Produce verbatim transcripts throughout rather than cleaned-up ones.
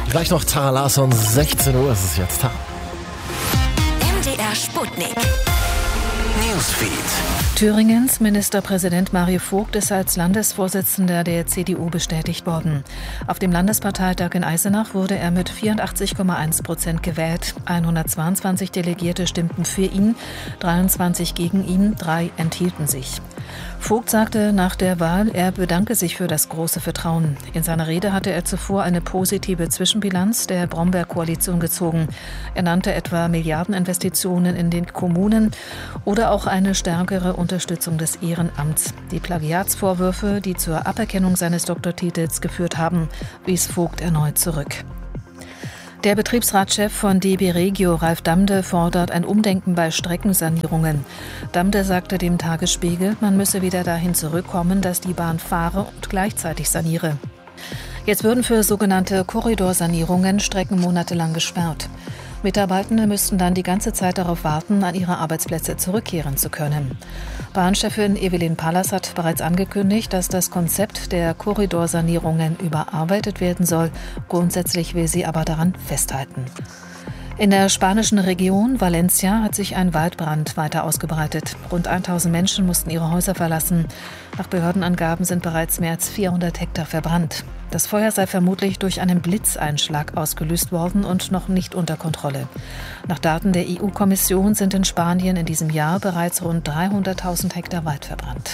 Gleich noch Tara Larsson, sechzehn Uhr ist es jetzt. Ha. M D R Sputnik. Newsfeed. Thüringens Ministerpräsident Mario Vogt ist als Landesvorsitzender der C D U bestätigt worden. Auf dem Landesparteitag in Eisenach wurde er mit vierundachtzig Komma eins Prozent gewählt. hundertzweiundzwanzig Delegierte stimmten für ihn, dreiundzwanzig gegen ihn, drei enthielten sich. Vogt sagte nach der Wahl, er bedanke sich für das große Vertrauen. In seiner Rede hatte er zuvor eine positive Zwischenbilanz der Bromberg-Koalition gezogen. Er nannte etwa Milliardeninvestitionen in den Kommunen oder auch eine stärkere Unterstützung des Ehrenamts. Die Plagiatsvorwürfe, die zur Aberkennung seines Doktortitels geführt haben, wies Vogt erneut zurück. Der Betriebsratschef von D B Regio, Ralf Damde, fordert ein Umdenken bei Streckensanierungen. Damde sagte dem Tagesspiegel, man müsse wieder dahin zurückkommen, dass die Bahn fahre und gleichzeitig saniere. Jetzt würden für sogenannte Korridorsanierungen Strecken monatelang gesperrt. Mitarbeitende müssten dann die ganze Zeit darauf warten, an ihre Arbeitsplätze zurückkehren zu können. Bahnchefin Evelyn Pallas hat bereits angekündigt, dass das Konzept der Korridorsanierungen überarbeitet werden soll. Grundsätzlich will sie aber daran festhalten. In der spanischen Region Valencia hat sich ein Waldbrand weiter ausgebreitet. Rund tausend Menschen mussten ihre Häuser verlassen. Nach Behördenangaben sind bereits mehr als vierhundert Hektar verbrannt. Das Feuer sei vermutlich durch einen Blitzeinschlag ausgelöst worden und noch nicht unter Kontrolle. Nach Daten der E U-Kommission sind in Spanien in diesem Jahr bereits rund dreihunderttausend Hektar Wald verbrannt.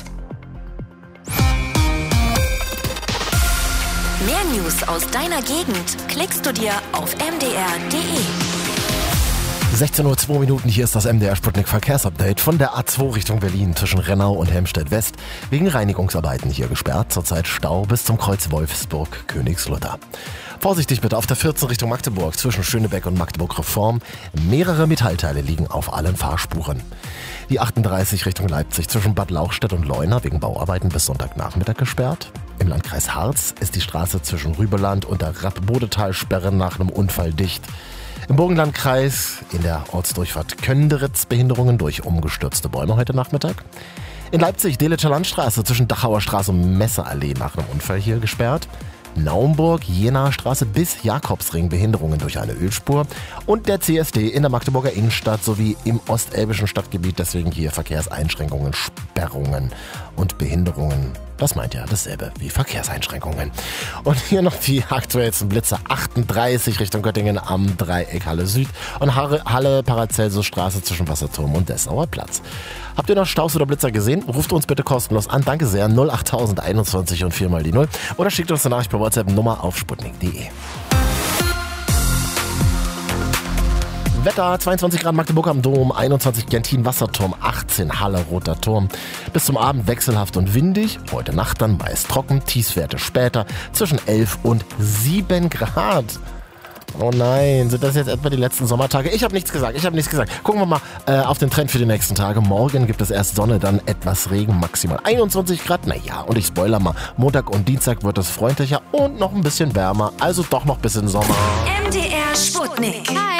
Mehr News aus deiner Gegend klickst du dir auf m d r punkt d e. sechzehn Uhr zwei Minuten, hier ist das M D R Sputnik Verkehrsupdate von der A zwei Richtung Berlin zwischen Rennau und Helmstedt West. Wegen Reinigungsarbeiten hier gesperrt, zurzeit Stau bis zum Kreuz Wolfsburg-Königslutter. Vorsichtig bitte auf der vierzehn Richtung Magdeburg zwischen Schönebeck und Magdeburg Reform. Mehrere Metallteile liegen auf allen Fahrspuren. Die achtunddreißig Richtung Leipzig zwischen Bad Lauchstädt und Leuna wegen Bauarbeiten bis Sonntagnachmittag gesperrt. Im Landkreis Harz ist die Straße zwischen Rübeland und der Rapp-Bodetal-Sperre nach einem Unfall dicht. Im Burgenlandkreis in der Ortsdurchfahrt Könderitz Behinderungen durch umgestürzte Bäume heute Nachmittag. In Leipzig Delitzscher Landstraße zwischen Dachauer Straße und Messerallee nach einem Unfall hier gesperrt. Naumburg, Jenaer Straße bis Jakobsring Behinderungen durch eine Ölspur. Und der C S D in der Magdeburger Innenstadt sowie im ostelbischen Stadtgebiet, deswegen hier Verkehrseinschränkungen, Sperrungen und Behinderungen. Das meint ja dasselbe wie Verkehrseinschränkungen. Und hier noch die aktuellsten Blitze. achtunddreißig Richtung Göttingen am Dreieck Halle Süd und Halle Paracelsus-Straße zwischen Wasserturm und Dessauer Platz. Habt ihr noch Staus oder Blitzer gesehen? Ruft uns bitte kostenlos an. Danke sehr. null acht tausend einundzwanzig und vier mal die null. Oder schickt uns eine Nachricht per WhatsApp Nummer auf sputnik punkt d e. Wetter, zweiundzwanzig Grad Magdeburg am Dom, einundzwanzig Gentin Wasserturm, achtzehn Halle Roter Turm. Bis zum Abend wechselhaft und windig, heute Nacht dann meist trocken, Tiefstwerte später zwischen elf und sieben Grad. Oh nein, sind das jetzt etwa die letzten Sommertage? Ich habe nichts gesagt, ich habe nichts gesagt. Gucken wir mal äh, auf den Trend für die nächsten Tage. Morgen gibt es erst Sonne, dann etwas Regen, maximal einundzwanzig Grad. Naja, und ich spoiler mal, Montag und Dienstag wird es freundlicher und noch ein bisschen wärmer. Also doch noch ein bisschen Sommer. M D R Sputnik.